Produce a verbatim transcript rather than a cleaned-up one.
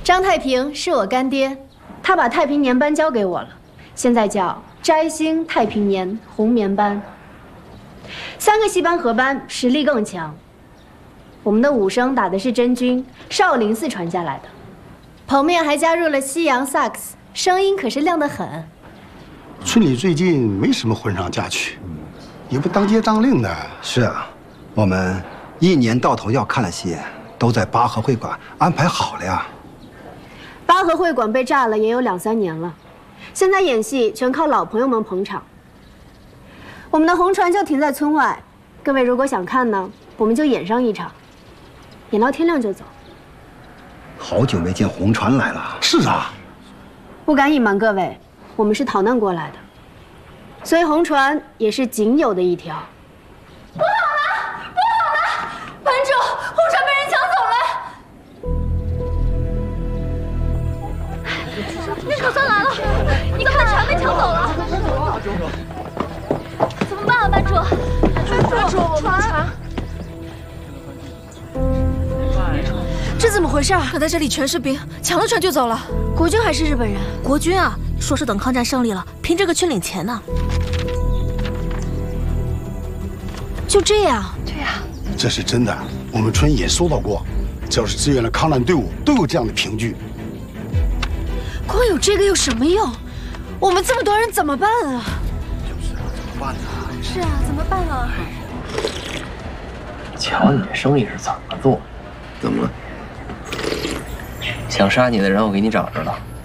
张太平是我干爹，他把太平年班交给我了，现在叫摘星太平年红棉班。三个戏班合班，实力更强。我们的武生打的是真军，少林寺传下来的。棚面还加入了西洋萨克斯，声音可是亮得很。 村里最近没什么婚丧嫁娶，也不当街当令的。 是啊，我们一年到头要看的戏，都在八和会馆安排好了呀。 八和会馆被炸了也有两三年了，现在演戏全靠老朋友们捧场。我们的红船就停在村外，各位如果想看呢，我们就演上一场，演到天亮就走。 好久没见红船来了。 是啊， 不敢隐瞒各位，我们是逃难过来的，所以红船也是仅有的一条。 不好了，不好了！班主，红船被人抢走了。那可算来了，你看船被抢走了。怎么办啊，班主？班主，船。 这怎么回事？可在这里全是兵，抢了船就走了。国军还是日本人？ 国军啊，说是等抗战胜利了，凭这个去领钱呢。 就这样？ 对呀。 这是真的，我们村也收到过，只要是支援了抗战队伍，都有这样的凭据。 光有这个有什么用？我们这么多人怎么办啊？ 就是啊，怎么办呢？ 是啊，怎么办啊？ 瞧你这生意是怎么做？ 怎么了？ 想杀你的人，我给你找着了。